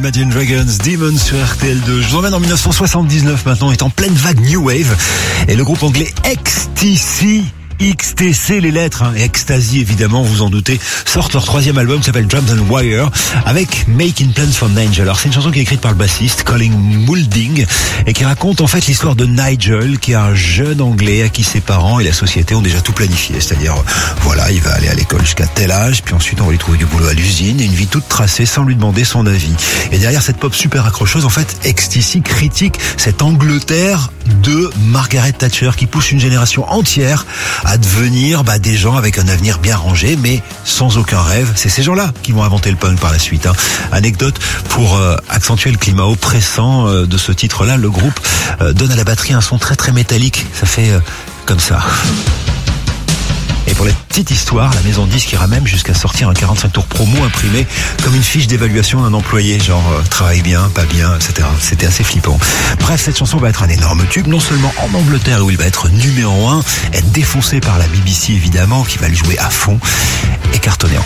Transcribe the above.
Imagine Dragons, Demons sur RTL2. Je vous emmène en 1979 maintenant, est en pleine vague New Wave. Et le groupe anglais XTC, les lettres, Ecstasy évidemment, vous en doutez, sortent leur troisième album qui s'appelle Drums and Wire avec Making Plans for Nigel. Alors c'est une chanson qui est écrite par le bassiste Colin Moulding et qui raconte en fait l'histoire de Nigel, qui est un jeune anglais à qui ses parents et la société ont déjà tout planifié. C'est-à-dire, voilà, il va aller à l'école jusqu'à tel âge, puis ensuite on va lui trouver du boulot à l'usine, et une vie toute tracée sans lui demander son avis. Et derrière cette pop super accrocheuse, en fait, XTC critique cette Angleterre de Margaret Thatcher qui pousse une génération entière à devenir des gens avec un avenir bien rangé, mais sans aucun rêve. C'est ces gens-là qui vont inventer le punk par la suite. Anecdote, pour accentuer le climat oppressant de ce titre-là, le groupe donne à la batterie un son très très métallique. Ça fait comme ça. Et pour la petite histoire, la maison de disques ira même jusqu'à sortir un 45 tours promo imprimé comme une fiche d'évaluation d'un employé, genre travaille bien, pas bien, etc. C'était assez flippant. Bref, cette chanson va être un énorme tube, non seulement en Angleterre où il va être numéro 1, être défoncé par la BBC évidemment, qui va le jouer à fond, et cartonner encore.